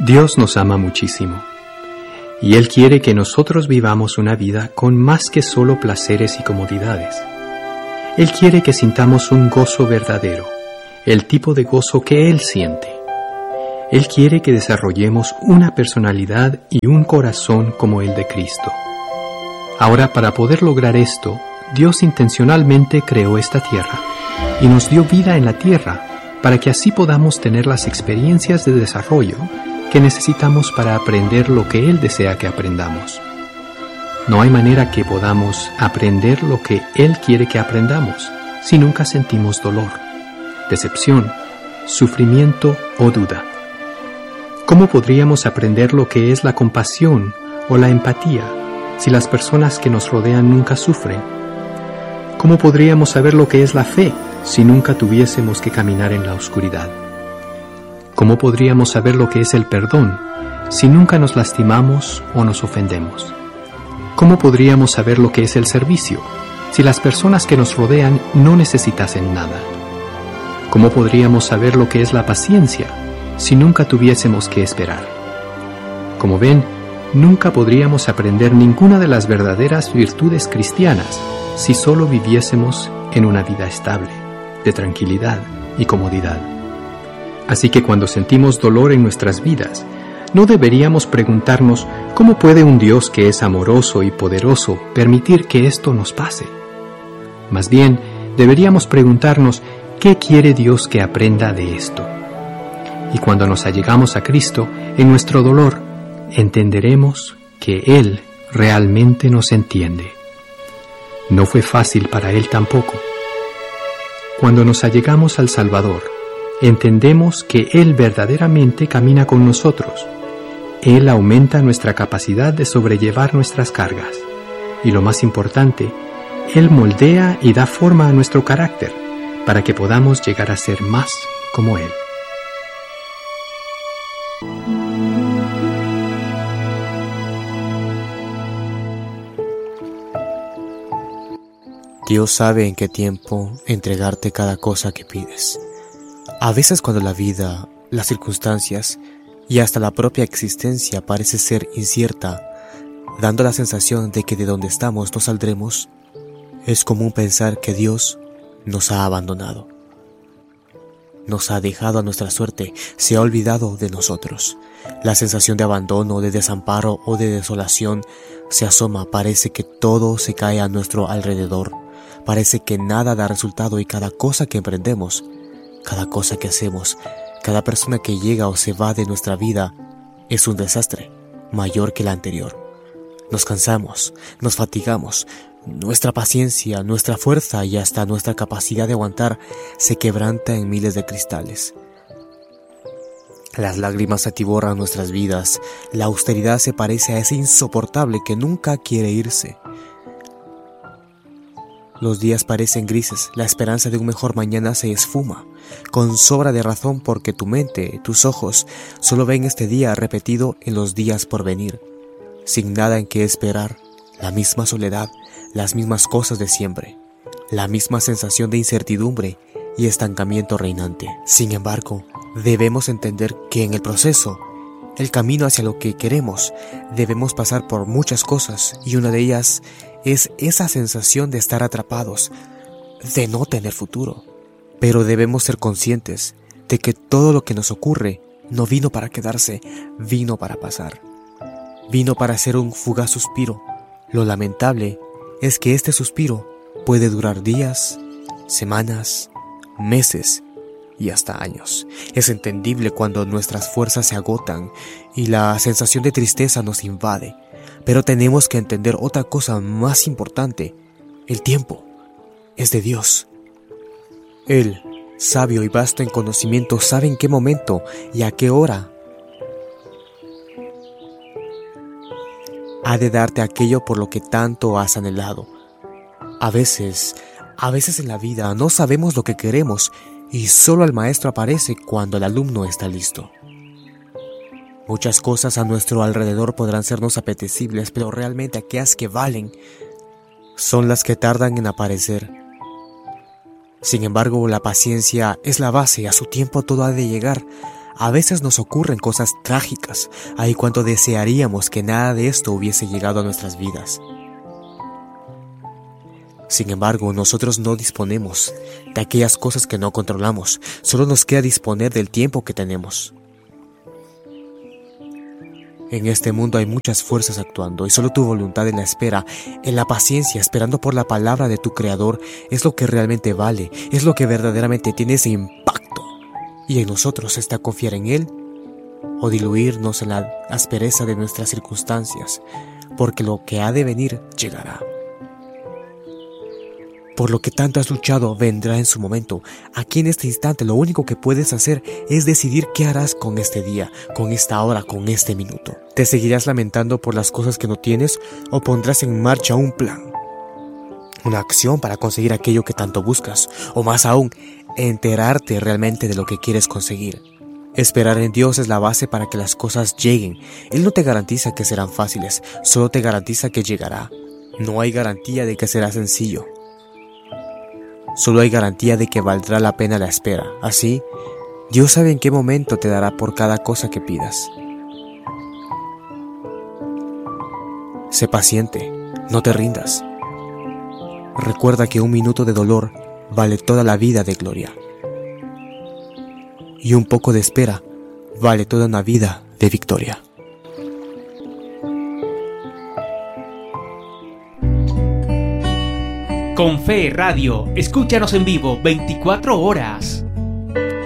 Dios nos ama muchísimo, y Él quiere que nosotros vivamos una vida con más que solo placeres y comodidades. Él quiere que sintamos un gozo verdadero, el tipo de gozo que Él siente. Él quiere que desarrollemos una personalidad y un corazón como el de Cristo. Ahora, para poder lograr esto, Dios intencionalmente creó esta tierra y nos dio vida en la tierra para que así podamos tener las experiencias de desarrollo que necesitamos para aprender lo que Él desea que aprendamos. No hay manera que podamos aprender lo que Él quiere que aprendamos si nunca sentimos dolor, decepción, sufrimiento o duda. ¿Cómo podríamos aprender lo que es la compasión o la empatía si las personas que nos rodean nunca sufren? ¿Cómo podríamos saber lo que es la fe si nunca tuviésemos que caminar en la oscuridad? ¿Cómo podríamos saber lo que es el perdón si nunca nos lastimamos o nos ofendemos? ¿Cómo podríamos saber lo que es el servicio si las personas que nos rodean no necesitasen nada? ¿Cómo podríamos saber lo que es la paciencia si nunca tuviésemos que esperar? Como ven, nunca podríamos aprender ninguna de las verdaderas virtudes cristianas si solo viviésemos en una vida estable, de tranquilidad y comodidad. Así que cuando sentimos dolor en nuestras vidas, no deberíamos preguntarnos cómo puede un Dios que es amoroso y poderoso permitir que esto nos pase. Más bien, deberíamos preguntarnos qué quiere Dios que aprenda de esto. Y cuando nos allegamos a Cristo, en nuestro dolor, entenderemos que Él realmente nos entiende. No fue fácil para Él tampoco. Cuando nos allegamos al Salvador, entendemos que Él verdaderamente camina con nosotros. Él aumenta nuestra capacidad de sobrellevar nuestras cargas. Y lo más importante, Él moldea y da forma a nuestro carácter para que podamos llegar a ser más como Él. Dios sabe en qué tiempo entregarte cada cosa que pides. A veces cuando la vida, las circunstancias y hasta la propia existencia parece ser incierta, dando la sensación de que de donde estamos no saldremos, es común pensar que Dios nos ha abandonado. Nos ha dejado a nuestra suerte, se ha olvidado de nosotros. La sensación de abandono, de desamparo o de desolación se asoma, parece que todo se cae a nuestro alrededor. Parece que nada da resultado y cada cosa que emprendemos, cada cosa que hacemos, cada persona que llega o se va de nuestra vida es un desastre mayor que la anterior. Nos cansamos, nos fatigamos, nuestra paciencia, nuestra fuerza y hasta nuestra capacidad de aguantar se quebranta en miles de cristales. Las lágrimas atiborran nuestras vidas, la austeridad se parece a ese insoportable que nunca quiere irse. Los días parecen grises, la esperanza de un mejor mañana se esfuma, con sobra de razón porque tu mente, tus ojos, solo ven este día repetido en los días por venir, sin nada en qué esperar, la misma soledad, las mismas cosas de siempre, la misma sensación de incertidumbre y estancamiento reinante. Sin embargo, debemos entender que en el proceso, el camino hacia lo que queremos, debemos pasar por muchas cosas y una de ellas es esa sensación de estar atrapados, de no tener futuro. Pero debemos ser conscientes de que todo lo que nos ocurre no vino para quedarse, vino para pasar. Vino para ser un fugaz suspiro. Lo lamentable es que este suspiro puede durar días, semanas, meses y hasta años. Es entendible cuando nuestras fuerzas se agotan y la sensación de tristeza nos invade. Pero tenemos que entender otra cosa más importante. El tiempo es de Dios. Él, sabio y vasto en conocimiento, sabe en qué momento y a qué hora ha de darte aquello por lo que tanto has anhelado. A veces en la vida no sabemos lo que queremos y solo el maestro aparece cuando el alumno está listo. Muchas cosas a nuestro alrededor podrán sernos apetecibles, pero realmente aquellas que valen son las que tardan en aparecer. Sin embargo, la paciencia es la base, a su tiempo todo ha de llegar. A veces nos ocurren cosas trágicas. Ay, cuánto desearíamos que nada de esto hubiese llegado a nuestras vidas. Sin embargo, nosotros no disponemos de aquellas cosas que no controlamos. Solo nos queda disponer del tiempo que tenemos. En este mundo hay muchas fuerzas actuando y solo tu voluntad en la espera, en la paciencia, esperando por la palabra de tu Creador, es lo que realmente vale, es lo que verdaderamente tiene ese impacto. Y en nosotros está confiar en Él o diluirnos en la aspereza de nuestras circunstancias, porque lo que ha de venir llegará. Por lo que tanto has luchado vendrá en su momento. Aquí en este instante lo único que puedes hacer es decidir qué harás con este día, con esta hora, con este minuto. ¿Te seguirás lamentando por las cosas que no tienes o pondrás en marcha un plan? Una acción para conseguir aquello que tanto buscas, o más aún, enterarte realmente de lo que quieres conseguir. Esperar en Dios es la base para que las cosas lleguen. Él no te garantiza que serán fáciles, solo te garantiza que llegará. No hay garantía de que será sencillo. Solo hay garantía de que valdrá la pena la espera. Así, Dios sabe en qué momento te dará por cada cosa que pidas. Sé paciente, no te rindas. Recuerda que un minuto de dolor vale toda la vida de gloria. Y un poco de espera vale toda una vida de victoria. Con Fe Radio, escúchanos en vivo 24 horas.